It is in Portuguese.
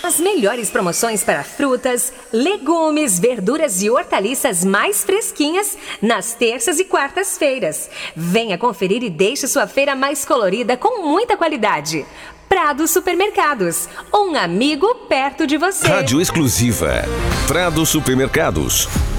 As melhores promoções para frutas, legumes, verduras e hortaliças mais fresquinhas nas terças e quartas-feiras. Venha conferir e deixe sua feira mais colorida com muita qualidade. Prado Supermercados, um amigo perto de você. Rádio exclusiva. Prado Supermercados.